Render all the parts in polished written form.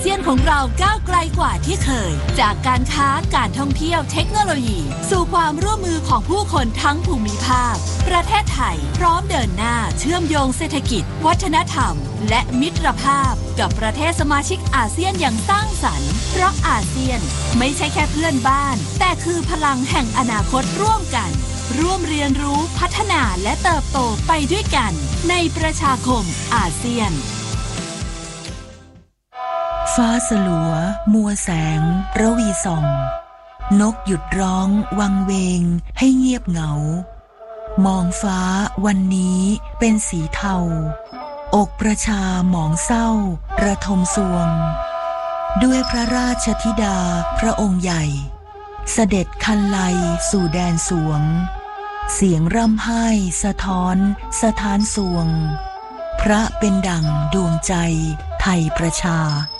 เซียนของเราก้าวไกลกว่าที่เคยจากการค้าการท่องเที่ยวเทคโนโลยีสู่ความร่วมมือของผู้คนทั้งภูมิภาคประเทศไทยพร้อมเดินหน้าเชื่อมโยงเศรษฐกิจวัฒนธรรมและมิตรภาพกับประเทศสมาชิกอาเซียนอย่างสร้างสรรค์เพราะอาเซียนไม่ใช่แค่เพื่อนบ้านแต่คือพลังแห่งอนาคตร่วมกันร่วมเรียนรู้พัฒนาและเติบโตไปด้วยกันในประชาคมอาเซียนฟ้าสลัวมัวแสงระวีส่องนกหยุดร้องวังเวงให้เงียบเหงามองฟ้าวันนี้เป็นสีเทาอกประชาหมองเศร้าระทมสวงด้วยพระราชธิดาพระองค์ใหญ่เสด็จคันไลสู่แดนสวงเสียงร่ำไห้สะท้อนสถานสวงพระเป็นดั่งดวงใจไทยประชา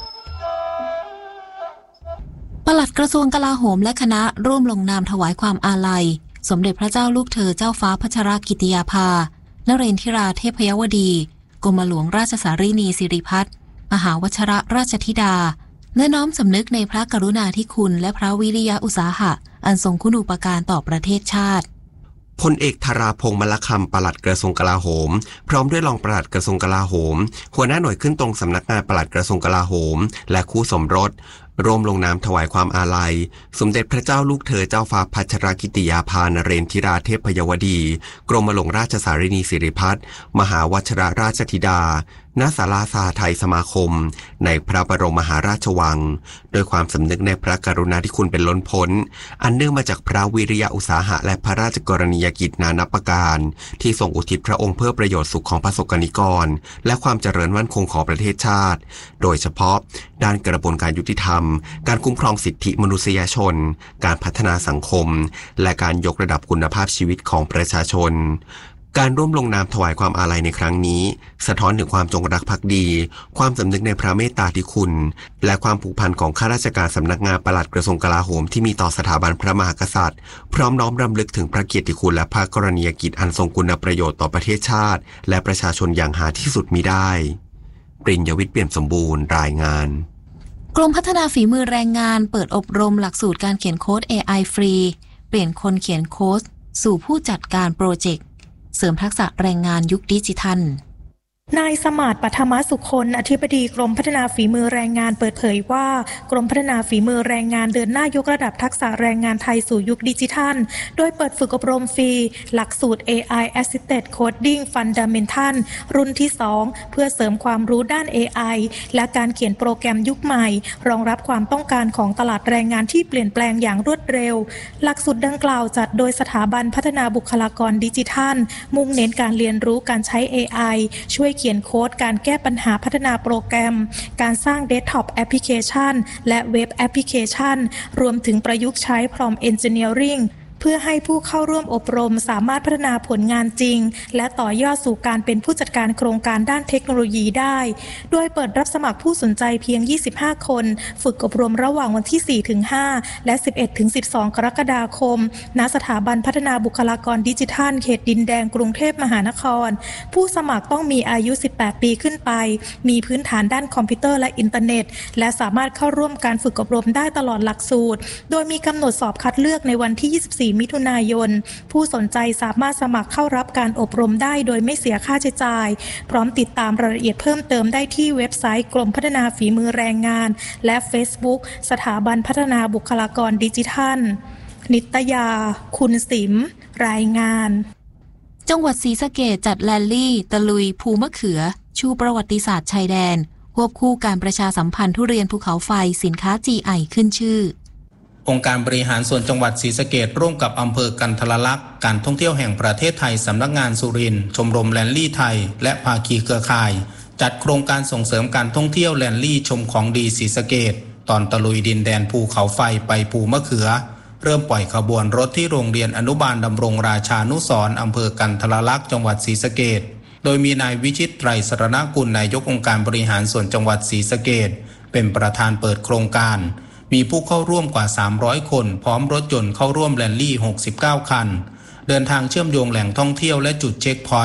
ปลัดกระทรวงกลาโหมและคณะร่วมลงนามถวายความอาลัยสมเด็จพระเจ้าลูกเธอเจ้าฟ้าพัชรกิติยาภานเรนทิราเทพยวดีกรมหลวงราชสารีนีสิริพัฒน์มหาวชรราชธิดาและน้อมสำนึกในพระกรุณาธิคุณและพระวิริยะอุตสาหะอันทรงคุณูปการต่อประเทศชาติพลเอกธาราพงษ์มลคำปลัดกระทรวงกลาโหมพร้อมด้วยรองปลัดกระทรวงกลาโหมหัวหน้าหน่วยขึ้นตรงสำนักงานปลัดกระทรวงกลาโหมและคู่สมรสร่วมลงนามถวายความอาลัยสมเด็จพระเจ้าลูกเธอเจ้าฟ้าพัชรกิติยาภานเรนทิราเทพยวดีกรมหลวงราชสารีนีสิริพัฒน์มหาวชรราชธิดาณศาลาสหไทยสมาคมในพระบรมมหาราชวังโดยความสำนึกในพระกรุณาธิคุณเป็นล้นพ้นอันเนื่องมาจากพระวิริยะอุตสาหะและพระราชกรณียกิจนานับประการที่ทรงอุทิศพระองค์เพื่อประโยชน์สุขของประสบกนิกรและความเจริญมั่นคงของประเทศชาติโดยเฉพาะด้านกระบวนการยุติธรรมการคุ้มครองสิทธิมนุษยชนการพัฒนาสังคมและการยกระดับคุณภาพชีวิตของประชาชนการร่วมลงนามถวายความอาลัยในครั้งนี้สะท้อนถึงความจงรักภักดีความสำนึกในพระเมตตาธิคุณและความผูกพันของข้าราชการสำนักงานปลัดกระทรวงกลาโหมที่มีต่อสถาบันพระมหากษัตริย์พร้อมน้อมรำลึกถึงพระเกียรติคุณและพระกรณียกิจอันทรงคุณประโยชน์ต่อประเทศชาติและประชาชนอย่างหาที่สุดมิได้ปริญญวิทย์เปี่ยมสมบูรณ์รายงานกรมพัฒนาฝีมือแรงงานเปิดอบรมหลักสูตรการเขียนโค้ด AI ฟรีเปลี่ยนคนเขียนโค้ดสู่ผู้จัดการโปรเจกต์เสริมทักษะแรงงานยุคดิจิทัลนายสมาร์ท ปัทมสุคนอธิบดีกรมพัฒนาฝีมือแรงงานเปิดเผยว่ากรมพัฒนาฝีมือแรงงานเดินหน้ายกระดับทักษะแรงงานไทยสู่ยุคดิจิทัลโดยเปิดฝึกอบรมฟรีหลักสูตร AI Assisted Coding Fundamental รุ่นที่ 2 เพื่อเสริมความรู้ด้าน AI และการเขียนโปรแกรมยุคใหม่รองรับความต้องการของตลาดแรงงานที่เปลี่ยนแปลงอย่างรวดเร็วหลักสูตรดังกล่าวจัดโดยสถาบันพัฒนาบุคลากรดิจิทัลมุ่งเน้นการเรียนรู้การใช้ AI ช่วยเขียนโค้ดการแก้ปัญหาพัฒนาโปรแกรมการสร้างเดสก์ท็อปแอปพลิเคชันและเว็บแอปพลิเคชันรวมถึงประยุกต์ใช้ Prompt Engineeringเพื่อให้ผู้เข้าร่วมอบรมสามารถพัฒนาผลงานจริงและต่อยอดสู่การเป็นผู้จัดการโครงการด้านเทคโนโลยีได้โดยเปิดรับสมัครผู้สนใจเพียง25คนฝึกอบรมระหว่างวันที่ 4-5 และ 11-12 กรกฎาคมณสถาบันพัฒนาบุคลากรดิจิทัลเขตดินแดงกรุงเทพมหานครผู้สมัครต้องมีอายุ18ปีขึ้นไปมีพื้นฐานด้านคอมพิวเตอร์และอินเทอร์เน็ตและสามารถเข้าร่วมการฝึกอบรมได้ตลอดหลักสูตรโดยมีกำหนดสอบคัดเลือกในวันที่24มิถุนายนผู้สนใจสามารถสมัครเข้ารับการอบรมได้โดยไม่เสียค่าใช้จ่ายพร้อมติดตามรายละเอียดเพิ่มเติมได้ที่เว็บไซต์กรมพัฒนาฝีมือแรงงานและ Facebook สถาบันพัฒนาบุคลากรดิจิทัลนิตยาคุณสิมรายงานจังหวัดศรีสะเกษจัดแรลลี่ตะลุยภูมะเขือชูประวัติศาสตร์ชายแดนควบคู่การประชาสัมพันธ์ทุเรียนภูเขาไฟสินค้า GI ขึ้นชื่อองค์การบริหารส่วนจังหวัดศรีสะเกษร่วมกับอำเภอกันทรลักษณ์การท่องเที่ยวแห่งประเทศไทยสำนักงานสุรินทร์ชมรมแรลลี่ไทยและภาคีเครือข่ายจัดโครงการส่งเสริมการท่องเที่ยวแรลลี่ชมของดีศรีสะเกษตอนตะลุยดินแดนภูเขาไฟไปภูมะเขือเริ่มปล่อยขบวนรถที่โรงเรียนอนุบาลดำรงราชานุสรณ์อำเภอกันทรลักษณ์จังหวัดศรีสะเกษโดยมีนายวิชิตไตรสรณกุลนายกองค์การบริหารส่วนจังหวัดศรีสะเกษเป็นประธานเปิดโครงการมีผู้เข้าร่วมกว่า300คนพร้อมรถยนต์เข้าร่วมแรลลี่69คันเดินทางเชื่อมโยงแหล่งท่องเที่ยวและจุดเช็คพอยต์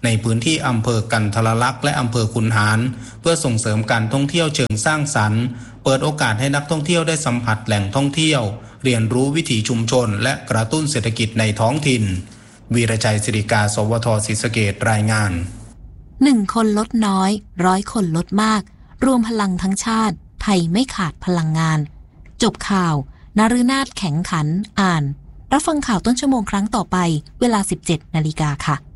ในพื้นที่อำเภอกันทรลักษณ์และอำเภอขุนหารเพื่อส่งเสริมการท่องเที่ยวเชิงสร้างสรรค์เปิดโอกาสให้นักท่องเที่ยวได้สัมผัสแหล่งท่องเที่ยวเรียนรู้วิถีชุมชนและกระตุ้นเศรษฐกิจในท้องถิ่นวีรชัยศิริกาสวทศรีสะเกษรายงาน 1 คนลดน้อย100 คนลดมากรวมพลังทั้งชาติไทยไม่ขาดพลังงานจบข่าวนฤนาถแข็งขันอ่านรับฟังข่าวต้นชั่วโมงครั้งต่อไปเวลา 17 นาฬิกาค่ะ